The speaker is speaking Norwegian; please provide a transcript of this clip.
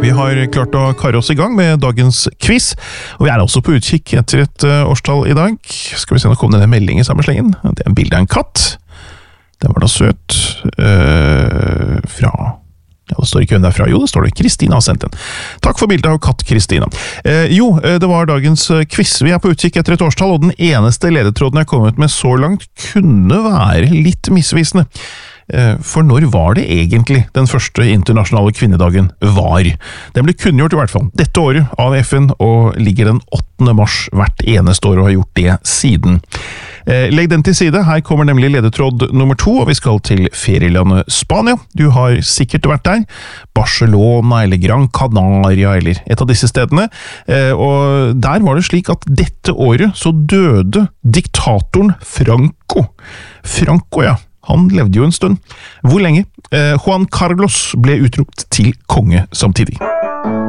Vi har klart å karre oss i gang med dagens quiz, og vi er også på utkikk etter et årstall i dag. Skal vi se, nå kom denne meldingen i samme slengen. Det er en bilde av en katt. Den var da søt. Fra... Ja, det står ikke hvem det er fra. Jo, det står det. Kristina har sendt den. Takk for bildet av katt Kristina. Det var dagens quiz. Vi er på utkikk etter et årstall, og den eneste ledetråden jeg har kommet med så langt kunne være litt misvisende. For når var det egentlig den første internasjonale kvinnedagen var? Den ble kunngjort i hvert fall dette året av FN, og ligger den 8. mars hvert eneste år og har gjort det siden. Legg den til side, her kommer nemlig ledetråd nummer 2, og vi skal til ferielandet Spania. Du har sikkert vært der, Barcelona eller Gran Canaria eller et av disse stedene, og der var det slik at dette året så døde diktatoren Franco. Franco, ja. Han levde jo en stund. Hvor lenge? Juan Carlos ble utropt til konge samtidig.